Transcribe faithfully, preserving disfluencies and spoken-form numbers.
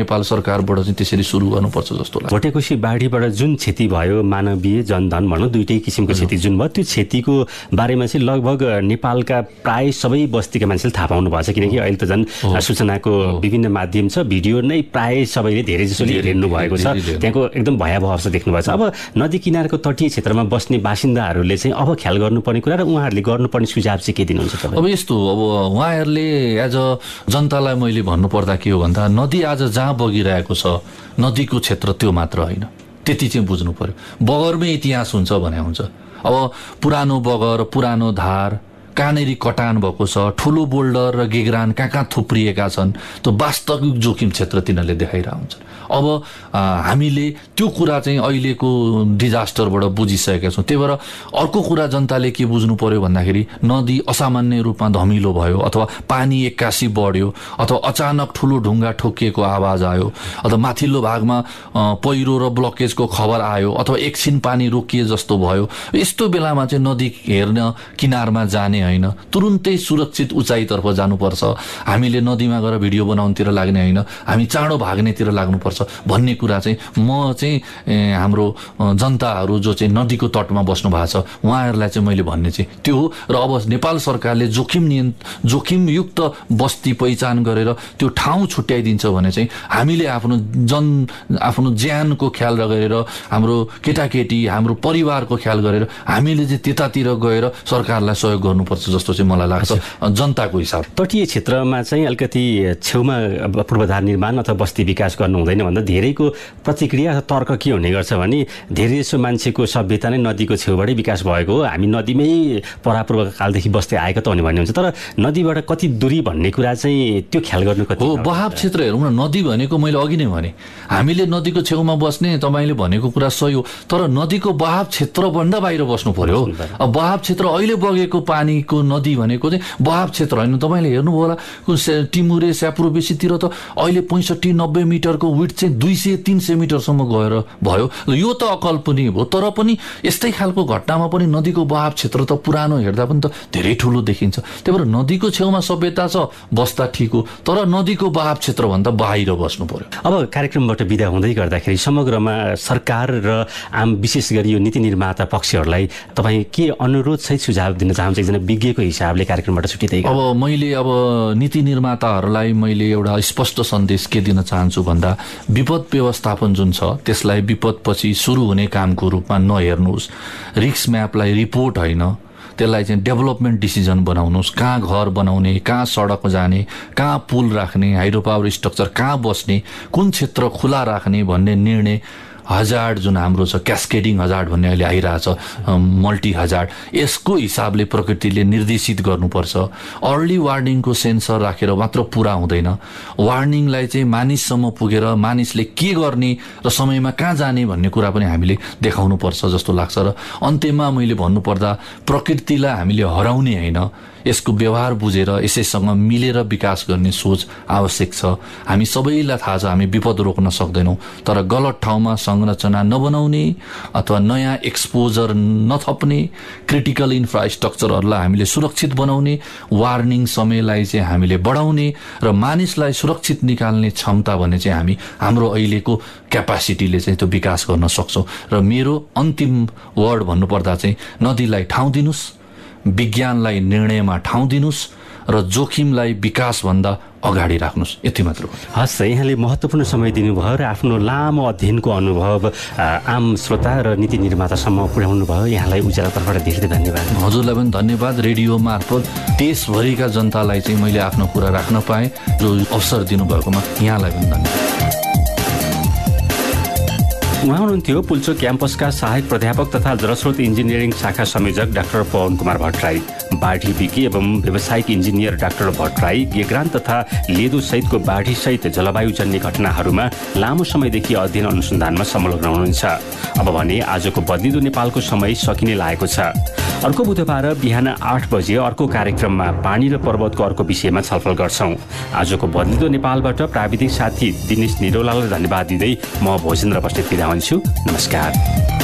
नेपाल सरकारबाट चाहिँ त्यसरी सुरु गर्नुपर्छ जस्तो लाग्छ। भोटेकोशी बाढीबाट जुन क्षति भयो, मानवीय जनधन भनौँ दुईटै किसिमको क्षति जुन भयो, त्यो क्षतिको बारेमा चाहिँ लगभग नेपालका प्राय सबै बस्तीका मान्छेले थाहा पाउनु भएको छ, किनकि अहिले त झन् सूचनाको विभिन्न माध्यम छ, भिडियो नै प्राय सबैले धेरै जसोले हेर्नु भएको छ, त्यहाँको एकदम भयावह अवस्था देख्नु भएको छ। अब नदी किनारको तटीय क्षेत्रमा बस्ने बासिन्दाहरूले चाहिँ अब ख्याल गर्नुपर्ने कुरा र उहाँहरूले गर्नुपर्ने सुझाव चाहिँ के दिनुहुन्छ तपाईँ? अब यस्तो, अब उहाँहरूले एज अ जनतालाई मैले भन्नुपर्दा के हो भन्दा नदी आज जहाँ बगिरहेको छ नदीको क्षेत्र त्यो मात्र होइन, त्यति चाहिँ बुझ्नु पर्यो। बगरमै इतिहास हुन्छ भने हुन्छ। अब पुरानो बगर, पुरानो धार कहाँनिर कटान भएको छ, ठुलो बोल्डर र गेग्रान कहाँ कहाँ थुप्रिएका छन्, त्यो वास्तविक जोखिम क्षेत्र तिनीहरूले देखाइरहेको हुन्छ। अब हामीले त्यो कुरा चाहिँ अहिलेको डिजास्टरबाट बुझिसकेका छौँ। त्यही भएर अर्को कुरा जनताले के बुझ्नु पर्यो भन्दाखेरि नदी असामान्य रूपमा धमिलो भयो अथवा पानी एक्कासी बढ्यो अथवा अचानक ठुलो ढुङ्गा ठोकिएको आवाज आयो अथवा माथिल्लो भागमा पहिरो र ब्लकेजको खबर आयो अथवा एकछिन पानी रोकिए जस्तो भयो, यस्तो बेलामा चाहिँ नदी हेर्न किनारमा जाने होइन, तुरुन्तै सुरक्षित उचाइतर्फ जानुपर्छ। हामीले नदीमा गएर भिडियो बनाउनतिर लाग्ने होइन, हामी चाँडो भाग्नेतिर लाग्नुपर्छ भन्ने कुरा चाहिँ म चाहिँ हाम्रो जनताहरू जो चाहिँ नदीको तटमा बस्नु भएको छ उहाँहरूलाई चाहिँ मैले भन्ने चाहिँ त्यो हो। र अब नेपाल सरकारले जोखिम नियन्त्रण जोखिमयुक्त बस्ती पहिचान गरेर त्यो ठाउँ छुट्याइदिन्छ भने चाहिँ हामीले आफ्नो जन आफ्नो ज्यानको ख्याल गरेर हाम्रो केटाकेटी हाम्रो परिवारको ख्याल गरेर हामीले चाहिँ त्यतातिर गएर सरकारलाई सहयोग गर्नुपर्छ जस्तो चाहिँ मलाई लाग्छ जनताको हिसाब। तटीय क्षेत्रमा चाहिँ अलिकति छेउमा पूर्वाधार निर्माण अथवा बस्ती विकास गर्नु हुँदैन भन्दा धेरैको प्रतिक्रिया तर्क के हुने गर्छ भने धेरै जसो मान्छेको सभ्यता नै नदीको छेउबाटै विकास भएको हो, हामी नदीमै परापूर्व कालदेखि बस्दै आएको त भन्ने हुन्छ। तर नदीबाट कति दूरी भन्ने कुरा चाहिँ त्यो ख्याल गर्नु कति हो। बहाव क्षेत्र हेरौँ न, नदी भनेको मैले अघि नै भने हामीले नदीको छेउमा बस्ने तपाईँले भनेको कुरा सही हो, तर नदीको बहाव क्षेत्रभन्दा बाहिर बस्नु पर्यो। अब बहाव क्षेत्र अहिले बगेको पानीको नदी भनेको चाहिँ बहाव क्षेत्र होइन। तपाईँले हेर्नुभयो होला टिमुरे स्याप्रो बेसीतिर त अहिले पैँसठी नब्बे मिटरको विड चाहिँ दुई सय तिन सय मिटरसम्म गएर भयो। यो त अकल्पनीय भयो, तर पनि यस्तै खालको घटनामा पनि नदीको बहाव क्षेत्र त पुरानो हेर्दा पनि त धेरै ठुलो देखिन्छ। त्यही भएर नदीको छेउमा सभ्यता छ बस्दा ठिक हो, तर नदीको बहाव क्षेत्रभन्दा बाहिर बस्नु पर्यो। अब कार्यक्रमबाट बिदा हुँदै गर्दाखेरि समग्रमा सरकार र आम विशेष गरी यो नीति निर्माता पक्षहरूलाई तपाईँ के अनुरोध सहित सुझाव दिन चाहन्छ एकजना विज्ञको हिसाबले कार्यक्रमबाट छुट्टिँदै? अब मैले अब नीति निर्माताहरूलाई मैले एउटा स्पष्ट सन्देश के दिन चाहन्छु भन्दा विपद व्यवस्थापन जुन छ त्यसलाई विपदपछि सुरु हुने कामको रूपमा नहेर्नुहोस्। रिस्क म्यापलाई रिपोर्ट होइन, त्यसलाई चाहिँ डेभलपमेन्ट डिसिजन बनाउनुहोस्। कहाँ घर बनाउने, कहाँ सडक जाने, कहाँ पुल राख्ने, हाइड्रो पावर स्ट्रक्चर कहाँ बस्ने, कुन क्षेत्र खुला राख्ने भन्ने निर्णय हजार्ड जुन हाम्रो छ क्यास्केडिङ हजार्ड भन्ने अहिले आइरहेछ मल्टी हजार्ड, यसको हिसाबले प्रकृतिले निर्देशित गर्नुपर्छ। अर्ली वार्निङको सेन्सर राखेर मात्र पुरा हुँदैन, वार्निङलाई चाहिँ मानिससम्म पुगेर मानिसले के गर्ने र समयमा कहाँ जाने भन्ने कुरा पनि हामीले देखाउनुपर्छ जस्तो लाग्छ। र अन्त्यमा मैले भन्नुपर्दा प्रकृतिलाई हामीले हराउने होइन, यसको व्यवहार बुझेर यसैसँग मिलेर विकास गर्ने सोच आवश्यक छ। हामी सबैलाई थाहा छ हामी विपद रोक्न सक्दैनौँ, तर गलत ठाउँमा संरचना नबनाउने अथवा नयाँ एक्सपोजर नथप्ने, क्रिटिकल इन्फ्रास्ट्रक्चरहरूलाई हामीले सुरक्षित बनाउने, वार्निङ समयलाई चाहिँ हामीले बढाउने र मानिसलाई सुरक्षित निकाल्ने क्षमता भने चाहिँ हामी हाम्रो अहिलेको क्यापासिटीले चाहिँ त्यो विकास गर्न सक्छौँ। र मेरो अन्तिम वर्ड भन्नुपर्दा चाहिँ नदीलाई ठाउँ दिनुहोस्, विज्ञानलाई निर्णयमा ठाउँ दिनुहोस् र जोखिमलाई विकासभन्दा अगाडि राख्नुहोस्, यति मात्र। हस्, यहाँले महत्त्वपूर्ण समय दिनुभयो र आफ्नो लामो अध्ययनको अनुभव आम श्रोता र नीति निर्मातासम्म पुर्याउनु भयो। यहाँलाई उज्यालोतर्फबाट धेरै धेरै धन्यवाद। हजुरलाई पनि धन्यवाद। रेडियो मार्फत देशभरिका जनतालाई चाहिँ मैले आफ्नो कुरा राख्न पाएँ, जो अवसर दिनुभएकोमा यहाँलाई पनि धन्यवाद। उहाँ हुनुहुन्थ्यो पुल्चोक क्याम्पसका सहायक प्राध्यापक तथा जलस्रोत इन्जिनियरिङ शाखा संयोजक डाक्टर पवन कुमार भट्टराई, बाढी विज्ञ एवं व्यावसायिक इन्जिनियर डाक्टर भट्टराई गेग्रान तथा लेदो सहितको बाढी सहित जलवायुजन्य घटनाहरूमा लामो समयदेखि अध्ययन अनुसन्धानमा संलग्न हुनुहुन्छ। अब भने आजको बदलिदो नेपालको समय सकिने लागेको छ। अर्को बुधबार बिहान आठ बजे अर्को कार्यक्रममा पानी र पर्वतको अर्को विषयमा छलफल गर्छौं। आजको बदलिदो नेपालबाट प्राविधिक साथी दिनेश निरौलालाई धन्यवाद दिँदै म भोजेन्द्र बस्नेत बिदा हुन्छु। नमस्कार।